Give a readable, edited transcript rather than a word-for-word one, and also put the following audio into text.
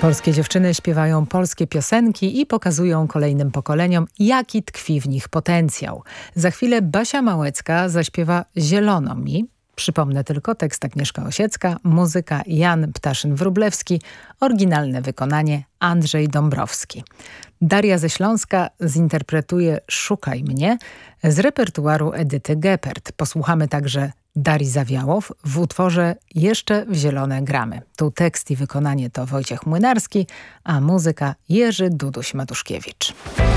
Polskie dziewczyny śpiewają polskie piosenki i pokazują kolejnym pokoleniom, jaki tkwi w nich potencjał. Za chwilę Basia Małecka zaśpiewa Zielono mi. Przypomnę tylko, tekst Agnieszka Osiecka, muzyka Jan Ptaszyn-Wróblewski, oryginalne wykonanie Andrzej Dąbrowski. Daria ze Śląska zinterpretuje Szukaj mnie z repertuaru Edyty Geppert. Posłuchamy także Darii Zawiałow w utworze Jeszcze w zielone gramy. Tu tekst i wykonanie to Wojciech Młynarski, a muzyka Jerzy Duduś-Matuszkiewicz.